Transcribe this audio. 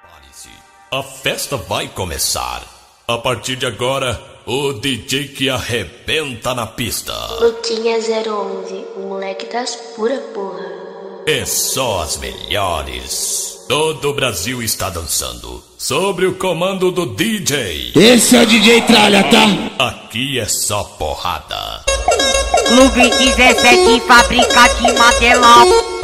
Prepare-se, a festa vai começar. A partir de agora, o DJ que arrebenta na pista. Luquinha 011, o moleque das pura porra. É só as melhores. Todo o Brasil está dançando sobre o comando do DJ. Esse é o DJ Tralha, tá? Aqui é só porrada. Clube 17, fábrica de Madelão.